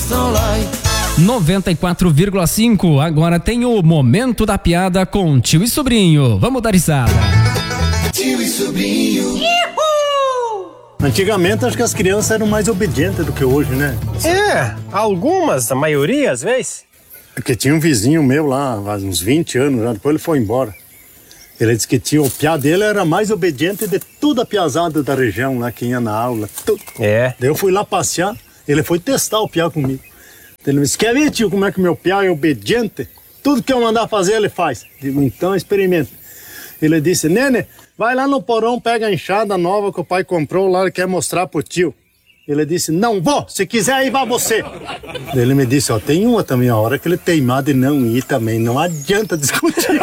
94,5. Agora tem o Momento da Piada com Tio e Sobrinho. Vamos dar risada. Tio e Sobrinho. Antigamente acho que as crianças eram mais obedientes do que hoje, né? Algumas, a maioria às vezes. Porque tinha um vizinho meu lá, há uns 20 anos, já depois ele foi embora. Ele disse que o piá dele era mais obediente de toda a piazada da região lá, que ia na aula. Tudo. Daí eu fui lá passear, ele foi testar o piá comigo. Ele me disse, quer ver, tio, como é que meu piá é obediente? Tudo que eu mandar fazer, ele faz. Digo, então experimenta. Ele disse, Nene, vai lá no porão, pega a enxada nova que o pai comprou lá, ele quer mostrar pro tio. Ele disse, não vou, se quiser aí vai você. Ele me disse, tem uma também, a hora que ele teimar de não ir também, não adianta discutir.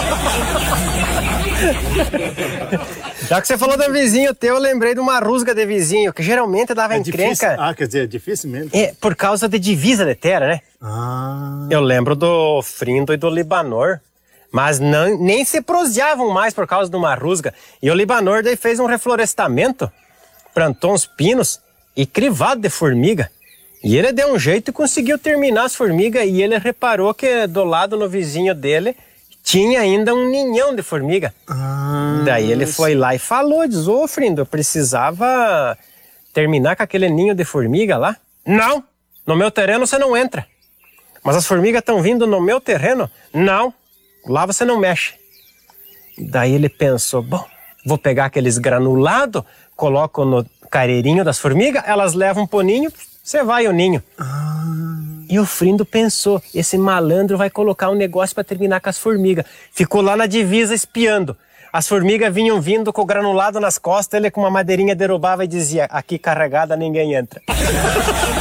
Já que você falou do vizinho teu, eu lembrei de uma rusga de vizinho, que geralmente dava encrenca. Quer dizer, dificilmente. Por causa de divisa de terra, né? Eu lembro do Frindo e do Libanor. Mas nem se proseavam mais por causa de uma rusga. E o Libanor daí fez um reflorestamento, plantou uns pinos e crivado de formiga. E ele deu um jeito e conseguiu terminar as formigas. E ele reparou que do lado no vizinho dele tinha ainda um ninhão de formiga. Daí ele foi lá e falou, diz, ô Frindo, eu precisava terminar com aquele ninho de formiga lá. Não, no meu terreno você não entra. Mas as formigas estão vindo no meu terreno? Não. Lá você não mexe. Daí ele pensou, bom, vou pegar aqueles granulados, coloco no careirinho das formigas, elas levam pro ninho, você vai ao ninho. E o Frindo pensou, esse malandro vai colocar um negócio para terminar com as formigas. Ficou lá na divisa espiando. As formigas vinham vindo com o granulado nas costas, ele com uma madeirinha derrubava e dizia, aqui carregada ninguém entra.